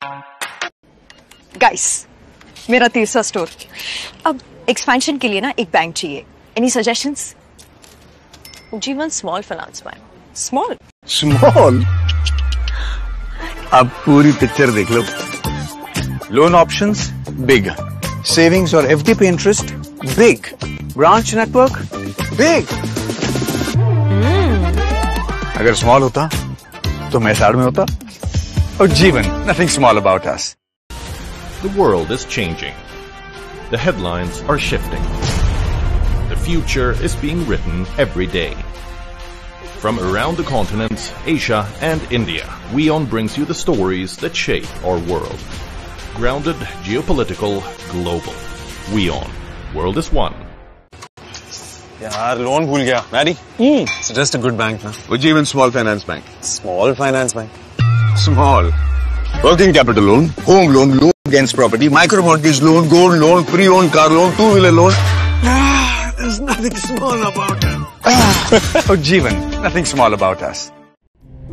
Guys, मेरा तीसरा store. अब एक्सपेंशन के लिए ना एक बैंक चाहिए। Any suggestions? Ujjivan Small Finance Bank. Small? Small? अब पूरी पिक्चर देख लो। लोन ऑप्शंस बिग, सेविंग्स और एफडी पे interest big, branch network big. अगर स्मॉल होता तो मैं साइड में होता। और जीवन, nothing small about us. The world is changing. The headlines are shifting. The future is being written every day. From around the continents, Asia and India, WION brings you the stories that shape our world. Grounded, geopolitical, global. WION. World is one. यार loan भूल गया। Mary, suggest a good bank ना। Ujjivan Small Finance Bank. Small Finance Bank. Small. Working capital loan, home loan, loan against property, micro mortgage loan, gold loan, pre-owned car loan, two-wheeler loan. There's nothing small about it. Oh, Jeevan, nothing small about us.